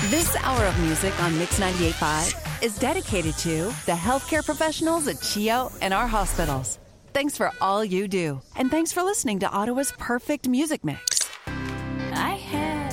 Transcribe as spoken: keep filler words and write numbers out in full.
This hour of music on Mix ninety-eight point five is dedicated to the healthcare professionals at CHEO and our hospitals. Thanks for all you do. And thanks for listening to Ottawa's perfect music mix.